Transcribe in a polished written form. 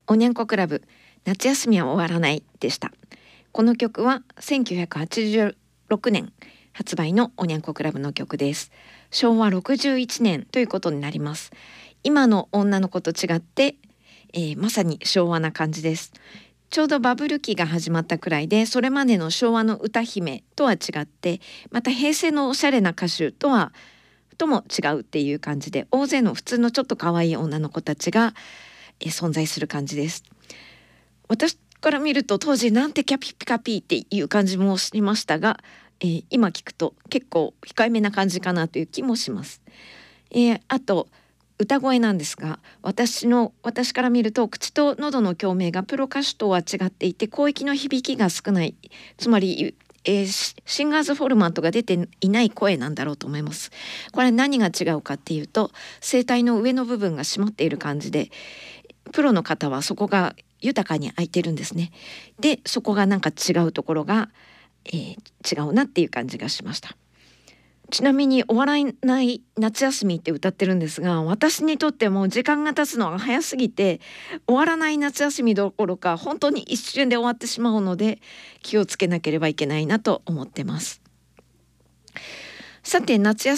おにゃんこクラブ夏休みは終わらないでした。この曲は1986年発売のおにゃんこクラブの曲です。昭和61年ということになります。今の女の子と違って、まさに昭和な感じです。ちょうどバブル期が始まったくらいで、それまでの昭和の歌姫とは違って、また平成のおしゃれな歌手とも違うっていう感じで、大勢の普通のちょっと可愛い女の子たちが、存在する感じです。私から見ると当時なんてキャピピカピーっていう感じもしましたが、今聞くと結構控えめな感じかなという気もします。あと歌声なんですが、私から見ると口と喉の共鳴がプロ歌手とは違っていて、広域の響きが少ない、つまり、シンガーズフォルマットが出ていない声なんだろうと思います。これ何が違うかっていうと、声帯の上の部分が締まっている感じで、プロの方はそこが豊かに空いてるんですね。でそこがなんか違うところが、違うなっていう感じがしました。ちなみに終わらない夏休みって歌ってるんですが、私にとっても時間が経つのが早すぎて、終わらない夏休みどころか本当に一瞬で終わってしまうので、気をつけなければいけないなと思ってます。さて夏休み